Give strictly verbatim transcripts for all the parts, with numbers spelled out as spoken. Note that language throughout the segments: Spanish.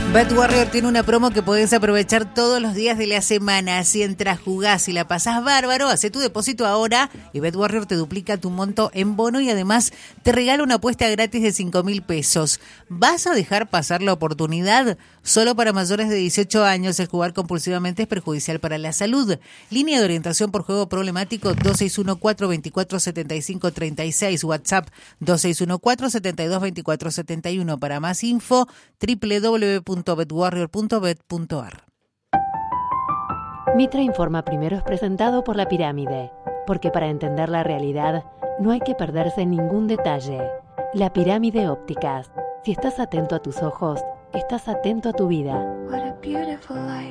Bet Warrior tiene una promo que podés aprovechar todos los días de la semana. Si entras, jugás y la pasás bárbaro, hacé tu depósito ahora y Bet Warrior te duplica tu monto en bono y además te regala una apuesta gratis de cinco mil pesos. ¿Vas a dejar pasar la oportunidad? Solo para mayores de dieciocho años, el jugar compulsivamente es perjudicial para la salud. Línea de orientación por juego problemático dos seis uno cuatro, dos cuatro siete cinco tres seis, WhatsApp dos seis uno cuatro, siete dos dos cuatro siete uno. Para más info, doble u doble u doble u punto bet warrior punto bet punto a r. Mitra Informa Primero es presentado por La Pirámide, porque para entender la realidad no hay que perderse ningún detalle. La Pirámide Ópticas. Si estás atento a tus ojos, estás atento a tu vida. What a beautiful life.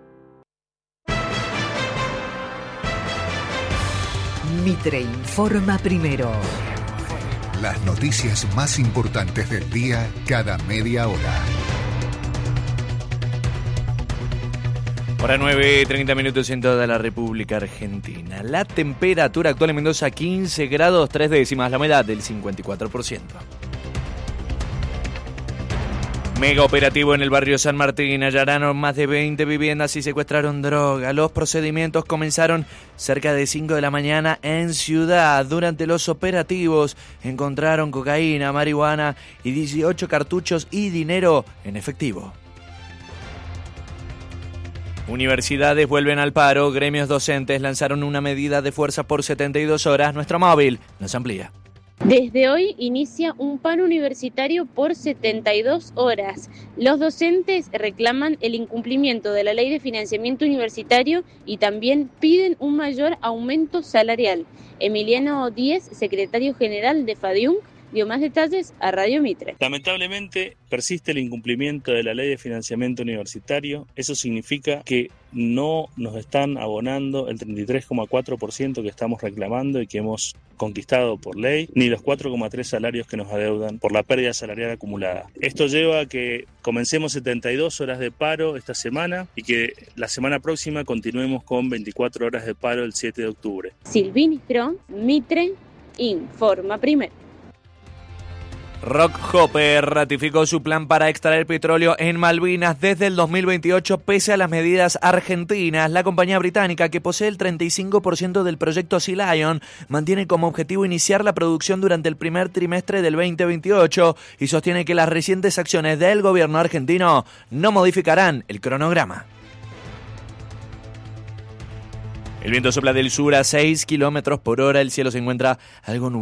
Mitre Informa Primero. Las noticias más importantes del día cada media hora. Hora nueve, treinta minutos en toda la República Argentina. La temperatura actual en Mendoza quince grados, tres décimas, la humedad del cincuenta y cuatro por ciento. Mega operativo en el barrio San Martín. Allanaron más de veinte viviendas y secuestraron droga. Los procedimientos comenzaron cerca de cinco de la mañana en Ciudad. Durante los operativos encontraron cocaína, marihuana y dieciocho cartuchos y dinero en efectivo. Universidades vuelven al paro. Gremios docentes lanzaron una medida de fuerza por setenta y dos horas. Nuestro móvil nos amplía. Desde hoy inicia un paro universitario por setenta y dos horas. Los docentes reclaman el incumplimiento de la ley de financiamiento universitario y también piden un mayor aumento salarial. Emiliano Díez, secretario general de FADIUNC, dio más detalles a Radio Mitre. Lamentablemente persiste el incumplimiento de la ley de financiamiento universitario. Eso significa que no nos están abonando el treinta y tres coma cuatro por ciento que estamos reclamando y que hemos conquistado por ley, ni los cuatro coma tres salarios que nos adeudan por la pérdida salarial acumulada. Esto lleva a que comencemos setenta y dos horas de paro esta semana y que la semana próxima continuemos con veinticuatro horas de paro el siete de octubre. Silvini Cron, Mitre Informa Primero. Rock Hopper ratificó su plan para extraer petróleo en Malvinas desde el dos mil veintiocho pese a las medidas argentinas. La compañía británica, que posee el treinta y cinco por ciento del proyecto Sea Lion, mantiene como objetivo iniciar la producción durante el primer trimestre del veinte veintiocho y sostiene que las recientes acciones del gobierno argentino no modificarán el cronograma. El viento sopla del sur a seis kilómetros por hora, el cielo se encuentra algo nublado.